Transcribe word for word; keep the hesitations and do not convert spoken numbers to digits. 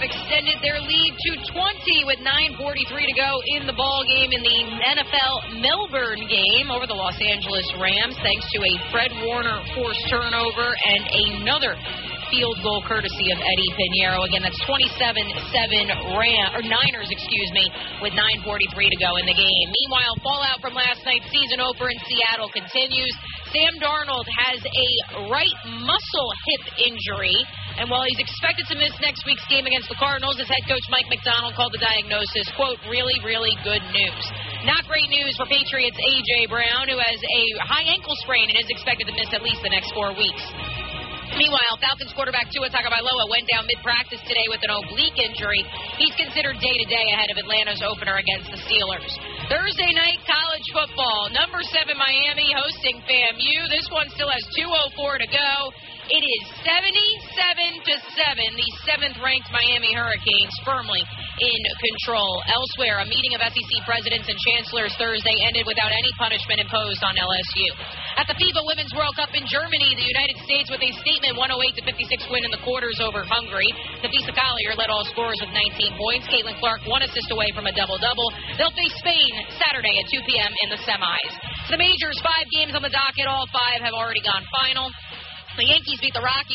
extended their lead to twenty with nine forty-three to go in the ball game in the N F L Melbourne game over the Los Angeles Rams, thanks to a Fred Warner forced turnover and another field goal courtesy of Eddie Pinheiro. Again, that's twenty-seven seven Ram or Niners, excuse me, with nine forty-three to go in the game. Meanwhile, fallout from last night's season opener in Seattle continues. Sam Darnold has a right muscle hip injury, and while he's expected to miss next week's game against the Cardinals, his head coach Mike McDonald called the diagnosis, quote, really, really good news. Not great news for Patriots' A J. Brown, who has a high ankle sprain and is expected to miss at least the next four weeks. Meanwhile, Falcons quarterback Tua Tagovailoa went down mid-practice today with an oblique injury. He's considered day-to-day ahead of Atlanta's opener against the Steelers. Thursday night college football. Number seven Miami hosting FAMU. This one still has two oh four to go. It is seventy-seven to seven. The seventh-ranked Miami Hurricanes firmly in control. Elsewhere, a meeting of S E C presidents and chancellors Thursday ended without any punishment imposed on L S U. At the FIBA Women's World Cup in Germany, the United States with a statement one oh eight to fifty-six win in the quarters over Hungary. Tafisa Collier led all scorers with nineteen points. Caitlin Clark one assist away from a double-double. They'll face Spain Saturday at two p.m. in the semis. To the majors, five games on the docket. All five have already gone final. The Yankees beat the Rockies